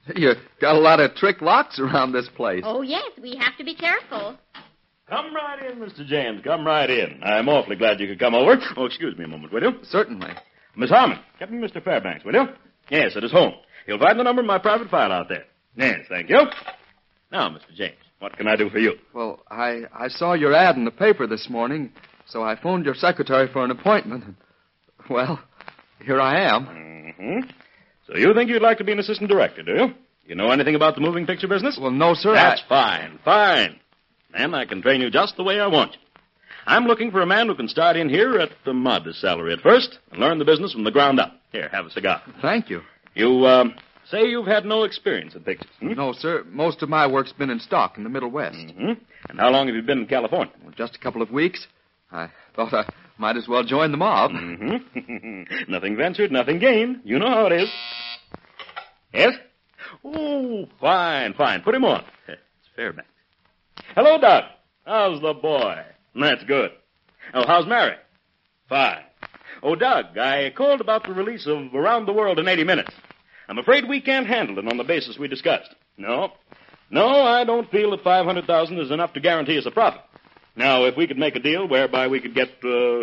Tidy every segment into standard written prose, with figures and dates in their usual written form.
You got a lot of trick locks around this place. Oh, yes, we have to be careful. Come right in, Mr. James. Come right in. I'm awfully glad you could come over. Oh, excuse me a moment, will you? Certainly. Miss Harmon, get me Mr. Fairbanks, will you? Yes, at his home. You'll find the number in my private file out there. Yes, thank you. Now, Mr. James, what can I do for you? Well, I saw your ad in the paper this morning, so I phoned your secretary for an appointment. Well, here I am. Mm-hmm. So you think you'd like to be an assistant director, do you? You know anything about the moving picture business? Well, no, sir. That's fine. Then I can train you just the way I want you. I'm looking for a man who can start in here at a modest salary at first and learn the business from the ground up. Here, have a cigar. Thank you. You, say you've had no experience in pictures, No, sir. Most of my work's been in stock in the Middle West. Mm-hmm. And how long have you been in California? Well, just a couple of weeks. I thought I might as well join the mob. Mm-hmm. Nothing ventured, nothing gained. You know how it is. Yes? Oh, fine. Put him on. It's Fairbanks. Hello, Doc. How's the boy? That's good. Oh, how's Mary? Fine. Oh, Doug, I called about the release of Around the World in 80 Minutes. I'm afraid we can't handle it on the basis we discussed. No, I don't feel that $500,000 is enough to guarantee us a profit. Now, if we could make a deal whereby we could get, say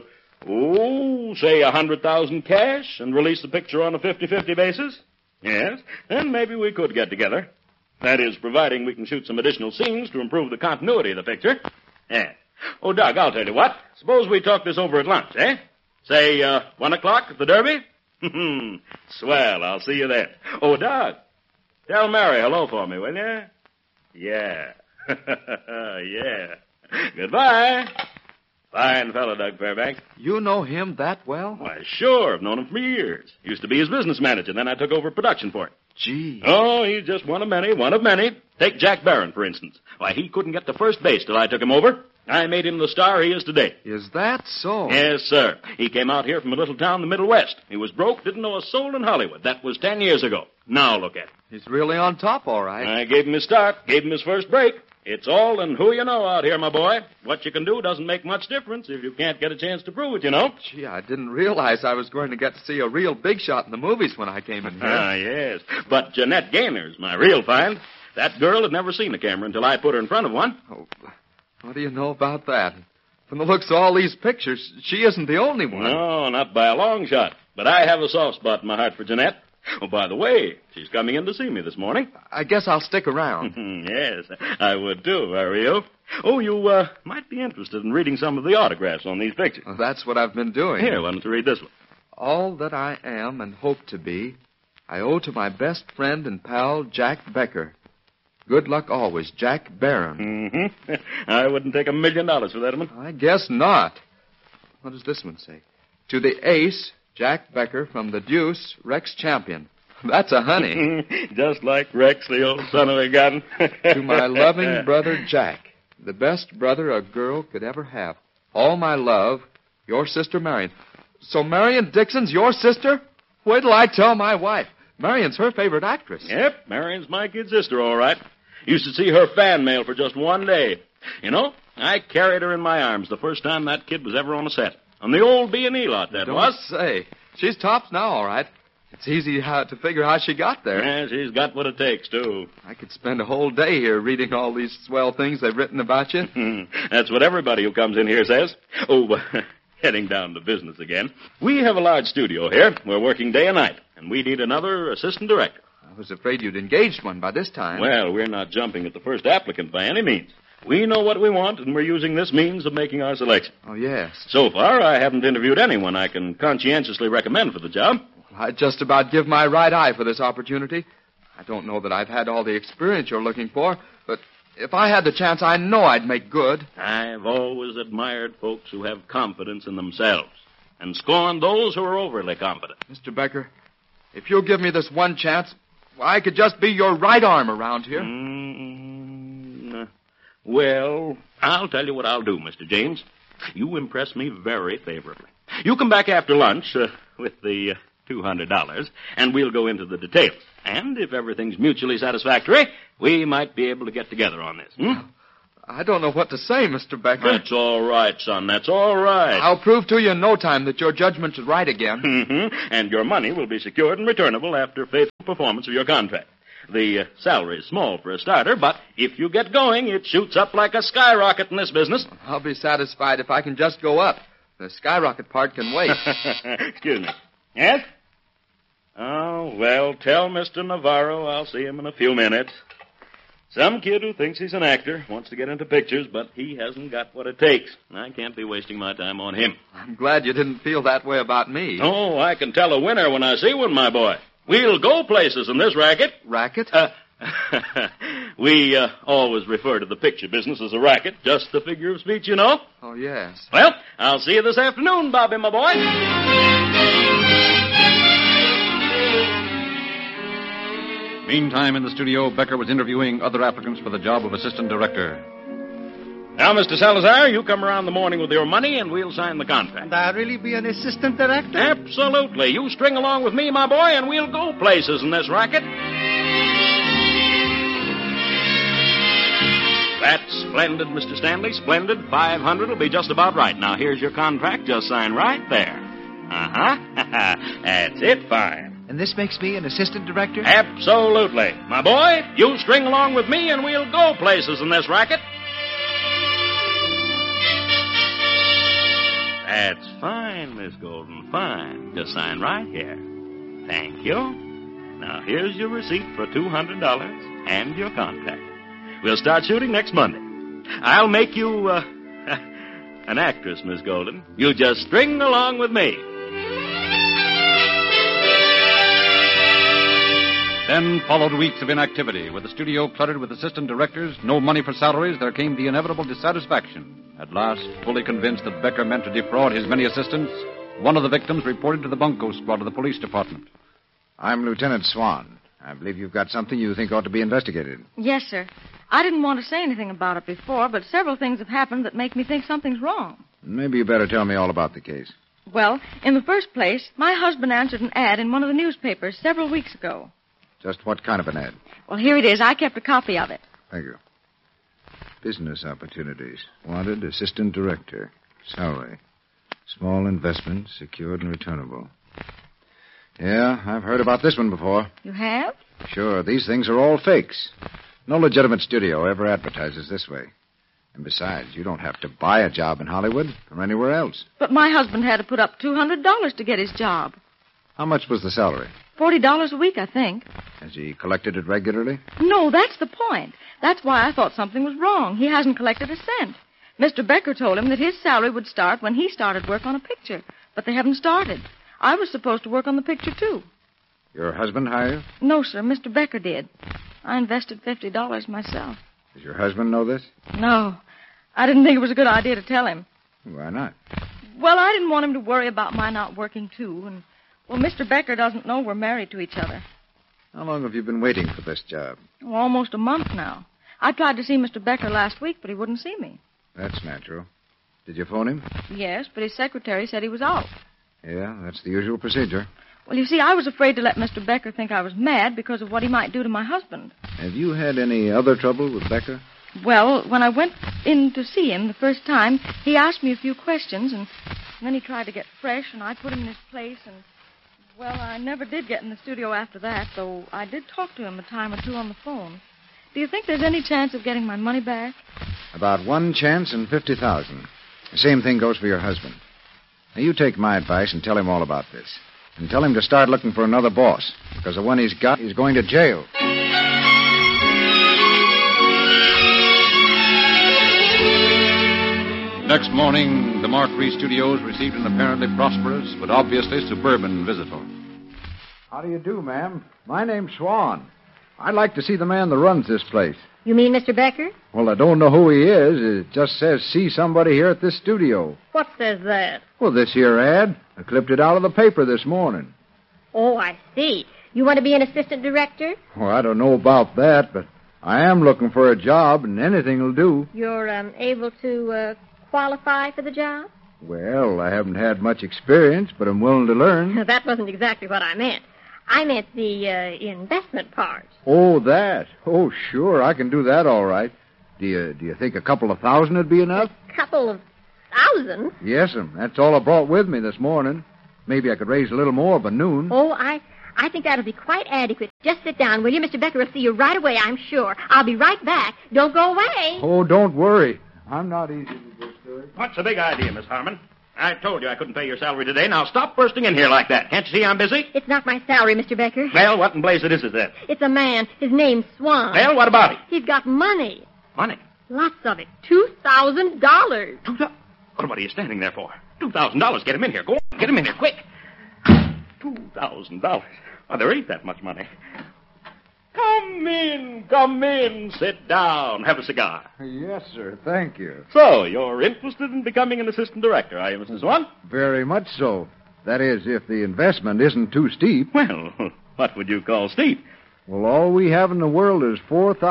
$100,000 cash and release the picture on a 50-50 basis, yes, then maybe we could get together. That is, providing we can shoot some additional scenes to improve the continuity of the picture. Yeah. Oh, Doug, I'll tell you what. Suppose we talk this over at lunch, eh? Say, 1 o'clock at the Derby? Swell, I'll see you then. Oh, Doug, tell Mary hello for me, will you? Yeah. Yeah. Goodbye. Fine fellow, Doug Fairbanks. You know him that well? Why, sure. I've known him for years. Used to be his business manager, then I took over production for him. Gee. Oh, he's just one of many. Take Jack Barron, for instance. Why, he couldn't get to first base till I took him over. I made him the star he is today. Is that so? Yes, sir. He came out here from a little town in the Middle West. He was broke, didn't know a soul in Hollywood. That was 10 years ago. Now look at him. He's really on top, all right. I gave him his start, gave him his first break. It's all in who you know out here, my boy. What you can do doesn't make much difference if you can't get a chance to prove it, you know. Gee, I didn't realize I was going to get to see a real big shot in the movies when I came in here. Ah, yes. But Jeanette Gaynor's my real find. That girl had never seen a camera until I put her in front of one. Oh, what do you know about that? From the looks of all these pictures, she isn't the only one. No, not by a long shot. But I have a soft spot in my heart for Jeanette. Oh, by the way, she's coming in to see me this morning. I guess I'll stick around. Yes, I would too, Mario. Oh, you might be interested in reading some of the autographs on these pictures. Well, that's what I've been doing. Here, why don't you read this one? All that I am and hope to be, I owe to my best friend and pal, Jack Becker. Good luck always, Jack Barron. Mm-hmm. I wouldn't take $1 million for that one. I guess not. What does this one say? To the ace, Jack Becker, from the deuce, Rex Champion. That's a honey. Just like Rex, the old son of a gun. To my loving brother, Jack, the best brother a girl could ever have. All my love, your sister, Marion. So Marion Dixon's your sister? Wait till I tell my wife. Marion's her favorite actress. Yep, Marion's my kid sister, all right. Used to see her fan mail for just one day. You know, I carried her in my arms the first time that kid was ever on a set. On the old B&E lot, that was. Don't say. She's tops now, all right. It's easy to figure how she got there. Yeah, she's got what it takes, too. I could spend a whole day here reading all these swell things they've written about you. That's what everybody who comes in here says. Oh, heading down to business again. We have a large studio here. We're working day and night, and we need another assistant director. I was afraid you'd engaged one by this time. Well, we're not jumping at the first applicant by any means. We know what we want, and we're using this means of making our selection. Oh, yes. So far, I haven't interviewed anyone I can conscientiously recommend for the job. I'd just about give my right eye for this opportunity. I don't know that I've had all the experience you're looking for, but if I had the chance, I know I'd make good. I've always admired folks who have confidence in themselves and scorned those who are overly confident. Mr. Becker, if you'll give me this one chance, I could just be your right arm around here. Well, I'll tell you what I'll do, Mr. James. You impress me very favorably. You come back after lunch with the $200, and we'll go into the details. And if everything's mutually satisfactory, we might be able to get together on this. I don't know what to say, Mr. Becker. That's all right, son. That's all right. I'll prove to you in no time that your judgment is right again. And your money will be secured and returnable after faithful performance of your contract. The salary is small for a starter, but if you get going, it shoots up like a skyrocket in this business. I'll be satisfied if I can just go up. The skyrocket part can wait. Excuse me. Yes? Oh, well, tell Mr. Navarro I'll see him in a few minutes. Some kid who thinks he's an actor wants to get into pictures, but he hasn't got what it takes. I can't be wasting my time on him. I'm glad you didn't feel that way about me. Oh, I can tell a winner when I see one, my boy. We'll go places in this racket. Racket? We always refer to the picture business as a racket, just the figure of speech, you know. Oh, yes. Well, I'll see you this afternoon, Bobby, my boy. Meantime, in the studio, Becker was interviewing other applicants for the job of assistant director. Now, Mr. Salazar, you come around in the morning with your money, and we'll sign the contract. And I'll really be an assistant director? Absolutely. You string along with me, my boy, and we'll go places in this racket. That's splendid, Mr. Stanley. Splendid. 500 will be just about right. Now, here's your contract. Just sign right there. Uh-huh. That's it. Fine. And this makes me an assistant director? Absolutely. My boy, you string along with me, and we'll go places in this racket. That's fine, Miss Golden. Fine. Just sign right here. Thank you. Now, here's your receipt for $200 and your contract. We'll start shooting next Monday. I'll make you, an actress, Miss Golden. You just string along with me. Then followed weeks of inactivity. With the studio cluttered with assistant directors, no money for salaries, there came the inevitable dissatisfaction. At last, fully convinced that Becker meant to defraud his many assistants, one of the victims reported to the bunco squad of the police department. I'm Lieutenant Swan. I believe you've got something you think ought to be investigated. Yes, sir. I didn't want to say anything about it before, but several things have happened that make me think something's wrong. Maybe you better tell me all about the case. Well, in the first place, my husband answered an ad in one of the newspapers several weeks ago. Just what kind of an ad? Well, here it is. I kept a copy of it. Thank you. Business opportunities. Wanted assistant director. Salary. Small investment, secured and returnable. Yeah, I've heard about this one before. You have? Sure, these things are all fakes. No legitimate studio ever advertises this way. And besides, you don't have to buy a job in Hollywood or anywhere else. But my husband had to put up $200 to get his job. How much was the salary? $40 a week, I think. Has he collected it regularly? No, that's the point. That's why I thought something was wrong. He hasn't collected a cent. Mr. Becker told him that his salary would start when he started work on a picture. But they haven't started. I was supposed to work on the picture, too. Your husband hire you? No, sir. Mr. Becker did. I invested $50 myself. Does your husband know this? No. I didn't think it was a good idea to tell him. Why not? Well, I didn't want him to worry about my not working, too. And, well, Mr. Becker doesn't know we're married to each other. How long have you been waiting for this job? Oh, almost a month now. I tried to see Mr. Becker last week, but he wouldn't see me. That's natural. Did you phone him? Yes, but his secretary said he was out. Yeah, that's the usual procedure. Well, you see, I was afraid to let Mr. Becker think I was mad because of what he might do to my husband. Have you had any other trouble with Becker? Well, when I went in to see him the first time, he asked me a few questions, and then he tried to get fresh, and I put him in his place, and, well, I never did get in the studio after that, though I did talk to him a time or two on the phone. Do you think there's any chance of getting my money back? About one chance in 50,000. The same thing goes for your husband. Now, you take my advice and tell him all about this. And tell him to start looking for another boss, because the one he's got is going to jail. Next morning, the Mark Ree Studios received an apparently prosperous but obviously suburban visitor. How do you do, ma'am? My name's Swan. I'd like to see the man that runs this place. You mean Mr. Becker? Well, I don't know who he is. It just says, see somebody here at this studio. What says that? Well, this here ad. I clipped it out of the paper this morning. Oh, I see. You want to be an assistant director? Well, I don't know about that, but I am looking for a job, and anything will do. You're able to qualify for the job? Well, I haven't had much experience, but I'm willing to learn. That wasn't exactly what I meant. I meant the investment part. Oh, that. Oh, sure, I can do that all right. Do you think a couple of thousand would be enough? A couple of thousand? Yes'm. That's all I brought with me this morning. Maybe I could raise a little more by noon. Oh, I I think that'll be quite adequate. Just sit down, will you? Mr. Becker will see you right away, I'm sure. I'll be right back. Don't go away. Oh, don't worry. I'm not easy to disturb. What's the big idea, Miss Harmon? I told you I couldn't pay your salary today. Now stop bursting in here like that. Can't you see I'm busy? It's not my salary, Mr. Becker. Well, what in blazes is it then? It's a man. His name's Swan. Well, what about it? He's got money. Money. Lots of it. $2,000. What are you standing there for? $2,000. Get him in here. Go on. Get him in here, quick. $2,000. Oh, there ain't that much money. Come in. Sit down. Have a cigar. Yes, sir. Thank you. So, you're interested in becoming an assistant director, are you, Mr. Swan? Very much so. That is, if the investment isn't too steep. Well, what would you call steep? Well, all we have in the world is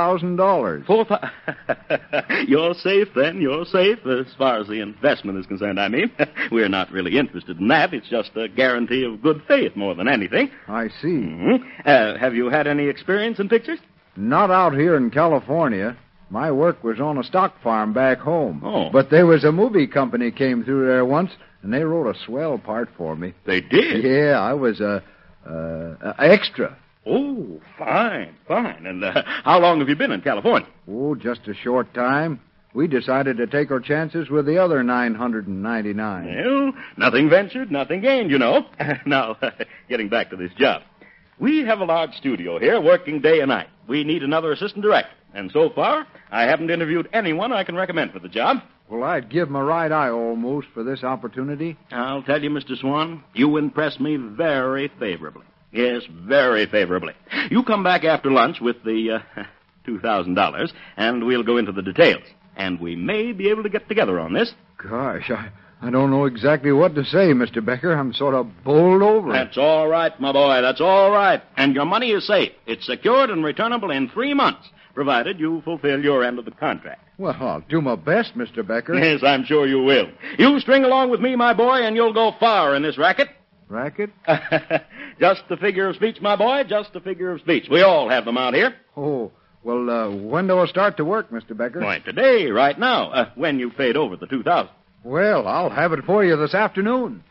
$4,000. You're safe, then. You're safe, as far as the investment is concerned, I mean. We're not really interested in that. It's just a guarantee of good faith more than anything. I see. Mm-hmm. Have you had any experience in pictures? Not out here in California. My work was on a stock farm back home. Oh. But there was a movie company came through there once, and they wrote a swell part for me. They did? Yeah, I was a extra. Oh, fine. And how long have you been in California? Oh, just a short time. We decided to take our chances with the other 999. Well, nothing ventured, nothing gained, you know. Now, getting back to this job. We have a large studio here working day and night. We need another assistant director. And so far, I haven't interviewed anyone I can recommend for the job. Well, I'd give my right eye almost for this opportunity. I'll tell you, Mr. Swan, you impress me very favorably. Yes, very favorably. You come back after lunch with the $2,000, and we'll go into the details. And we may be able to get together on this. Gosh, I don't know exactly what to say, Mr. Becker. I'm sort of bowled over. That's all right, my boy. That's all right. And your money is safe. It's secured and returnable in 3 months, provided you fulfill your end of the contract. Well, I'll do my best, Mr. Becker. Yes, I'm sure you will. You string along with me, my boy, and you'll go far in this racket. Racket? Just a figure of speech, my boy, just a figure of speech. We all have them out here. Oh, well, when do I start to work, Mr. Becker? Why, today, right now, when you paid over the $2,000. Well, I'll have it for you this afternoon.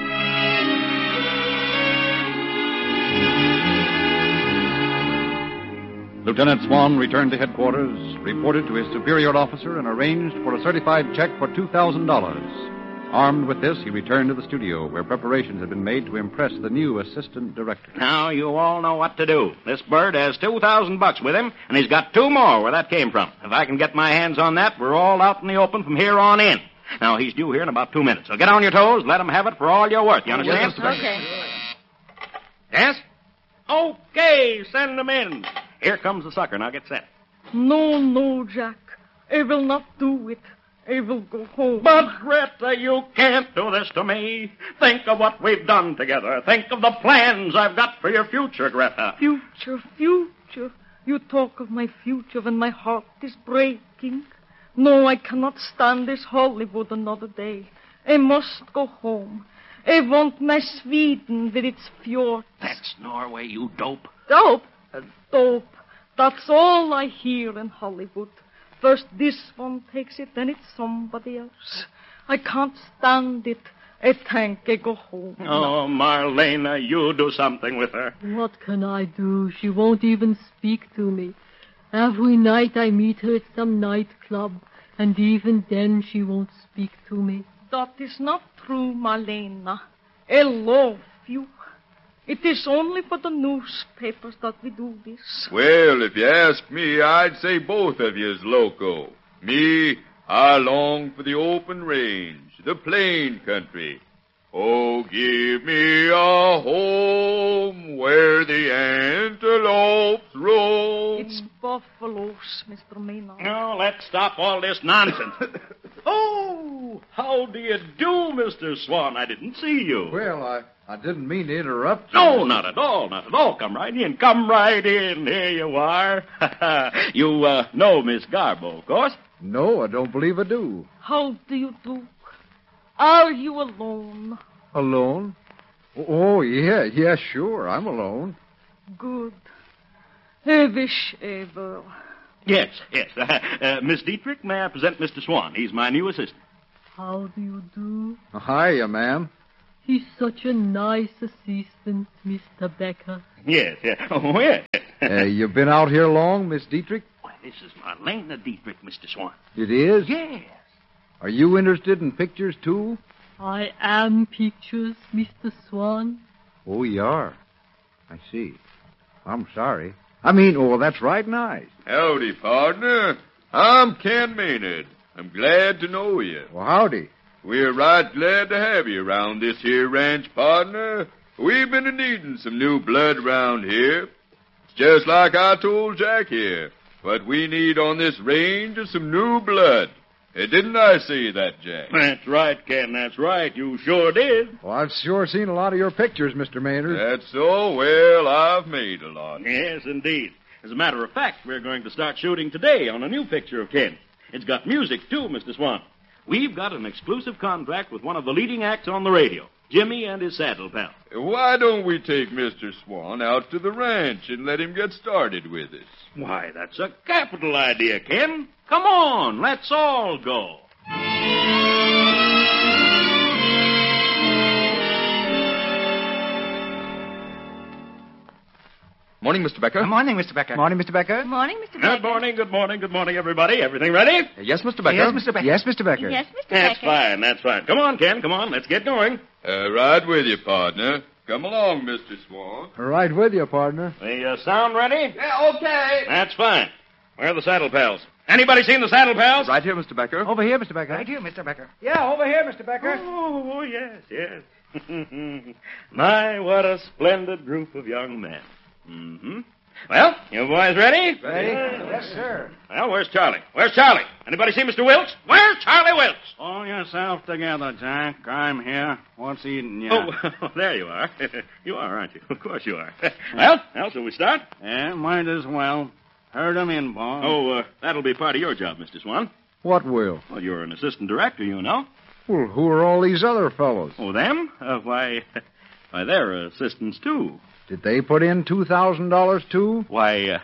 Lieutenant Swan returned to headquarters, reported to his superior officer, and arranged for a certified check for $2,000. Armed with this, he returned to the studio, where preparations had been made to impress the new assistant director. Now, you all know what to do. This bird has $2,000 with him, and he's got 2 more where that came from. If I can get my hands on that, we're all out in the open from here on in. Now, he's due here in about 2 minutes, so get on your toes, let him have it for all you're worth. You understand? Okay. Yes? Okay, send him in. Here comes the sucker. Now get set. No, Jack. I will not do it. I will go home. But, Greta, you can't do this to me. Think of what we've done together. Think of the plans I've got for your future, Greta. Future. You talk of my future when my heart is breaking. No, I cannot stand this Hollywood another day. I must go home. I want my Sweden with its fjords. That's Norway, you dope. Dope? Dope. That's all I hear in Hollywood. First this one takes it, then it's somebody else. I can't stand it. I think I go home. Oh, Marlena, you do something with her. What can I do? She won't even speak to me. Every night I meet her at some nightclub, and even then she won't speak to me. That is not true, Marlena. I love you. It is only for the newspapers that we do this. Well, if you ask me, I'd say both of you is loco. Me, I long for the open range, the plain country. Oh, give me a home where the antelopes roam. It's buffaloes, Mr. Maynard. Now, let's stop all this nonsense. Oh, how do you do, Mr. Swan? I didn't see you. Well, I didn't mean to interrupt you. No, not at all. Come right in. Here you are. You know Miss Garbo, of course. No, I don't believe I do. How do you do? Are you alone? Alone? Oh, yeah, sure. I'm alone. Good. I wish I were. Yes. Miss Dietrich, may I present Mr. Swan? He's my new assistant. How do you do? Hiya, ma'am. He's such a nice assistant, Mr. Becker. Yes, yeah. Oh, yes. You been out here long, Miss Dietrich? Why, this is Marlena Dietrich, Mr. Swan. It is? Yes. Are you interested in pictures, too? I am pictures, Mr. Swan. Oh, you are. I see. I'm sorry. I mean, oh, that's right nice. Howdy, partner. I'm Ken Maynard. I'm glad to know you. Well, howdy. We're right glad to have you around this here ranch, partner. We've been needing some new blood around here. It's just like I told Jack here. What we need on this range is some new blood. Didn't I say that, Jack? That's right, Ken. That's right. You sure did. Well, I've sure seen a lot of your pictures, Mr. Maynard. That's so. Well, I've made a lot. Yes, indeed. As a matter of fact, we're going to start shooting today on a new picture of Ken. It's got music, too, Mr. Swan. We've got an exclusive contract with one of the leading acts on the radio, Jimmy and his saddle pal. Why don't we take Mr. Swan out to the ranch and let him get started with us? Why, that's a capital idea, Ken. Come on, let's all go. Morning, Mr. Becker. Good morning, Mr. Becker. Morning, Mr. Becker. Good morning, Mr. Good Becker. morning, good morning, good morning, everybody. Everything ready? Yes, Mr. Becker. Yes, Mr. Becker. Yes, Mr. Becker. Yes, Mr. That's Becker. fine, that's fine. Come on, Ken, come on, let's get going. Right with you, partner. Come along, Mr. Swan. Right with you, partner. The sound ready? Yeah, okay. That's fine. Where are the saddle pals? Anybody seen the saddle pals? Right here, Mr. Becker. Over here, Mr. Becker. Right here, Mr. Becker. Yeah, over here, Mr. Becker. Oh, yes, yes. My, what a splendid group of young men. Mm-hmm. Well, you boys ready? Ready? Yes, sir. Well, where's Charlie? Where's Charlie? Anybody see Mr. Wilkes? Where's Charlie Wilkes? Pull yourself together, Jack. I'm here. What's eating you? Oh, there you are. You are, aren't you? Of course you are. Well, shall we start? Yeah, might as well. Herd 'em in, boss. Oh, that'll be part of your job, Mr. Swan. What will? Well, you're an assistant director, you know. Well, who are all these other fellows? Oh, them? Why, they're assistants, too. Did they put in $2,000, too? Why,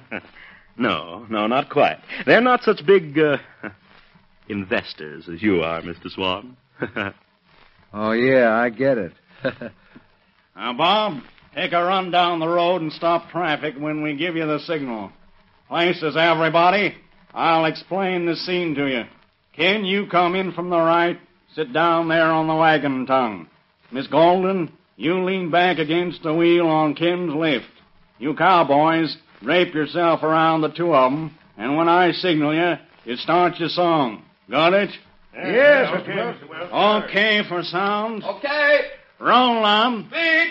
no, not quite. They're not such big, investors as you are, Mr. Swan. Oh, yeah, I get it. Now, Bob, take a run down the road and stop traffic when we give you the signal. Places, everybody. I'll explain the scene to you. Ken, you come in from the right. Sit down there on the wagon tongue. Miss Golden, you lean back against the wheel on Ken's lift. You cowboys, drape yourself around the two of them, and when I signal you, you start your song. Got it? Yes, okay, Mr. Wilkes. Okay for sound. Okay. Roll on. Speed.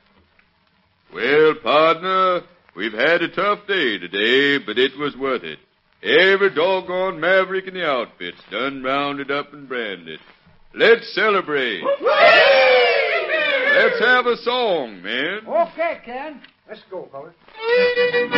Well, partner, we've had a tough day today, but it was worth it. Every doggone maverick in the outfit's done rounded up and branded. Let's celebrate. Let's have a song, man. Okay, Ken. Let's go, fellas.